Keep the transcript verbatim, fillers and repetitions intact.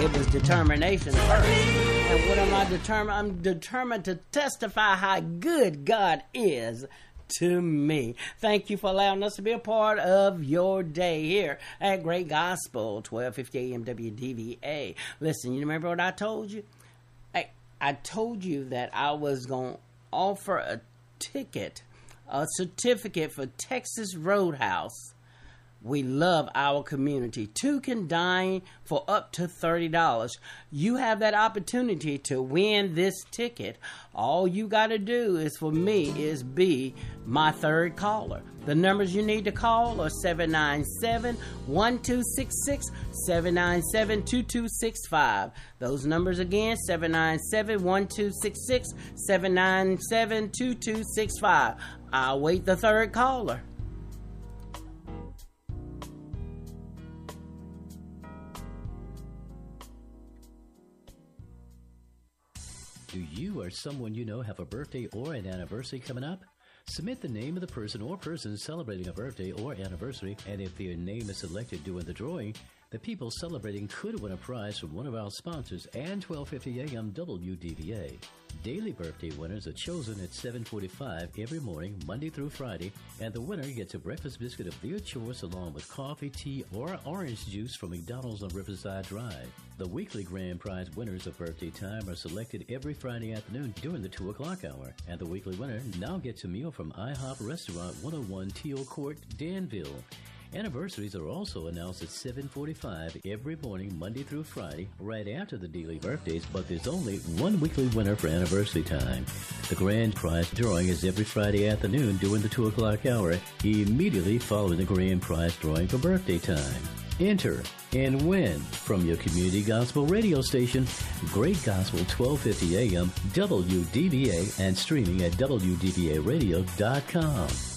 it was determination first. And what am I determined? I'm determined to testify how good God is to me. Thank you for allowing us to be a part of your day here at Great Gospel, twelve fifty A M W D V A. Listen, you remember what I told you? I, I told you that I was going to offer a ticket, a certificate for Texas Roadhouse. We love our community. Two can dine for up to thirty dollars. You have that opportunity to win this ticket. All you got to do is for me is be my third caller. The numbers you need to call are seven nine seven, one two six six, seven nine seven, two two six five. Those numbers again, seven nine seven, one two six six, seven nine seven, two two six five. I'll wait the third caller. Do you or someone you know have a birthday or an anniversary coming up? Submit the name of the person or persons celebrating a birthday or anniversary, and if their name is selected during the drawing, the people celebrating could win a prize from one of our sponsors and twelve fifty A M W D V A. Daily birthday winners are chosen at seven forty-five every morning, Monday through Friday, and the winner gets a breakfast biscuit of their choice along with coffee, tea, or orange juice from McDonald's on Riverside Drive. The weekly grand prize winners of birthday time are selected every Friday afternoon during the two o'clock hour, and the weekly winner now gets a meal from IHOP Restaurant one oh one Teal Court, Danville. Anniversaries are also announced at seven forty-five every morning, Monday through Friday, right after the daily birthdays, but there's only one weekly winner for anniversary time. The grand prize drawing is every Friday afternoon during the two o'clock hour, immediately following the grand prize drawing for birthday time. Enter and win from your community gospel radio station, Great Gospel twelve fifty A M W D V A, and streaming at W D V A radio dot com.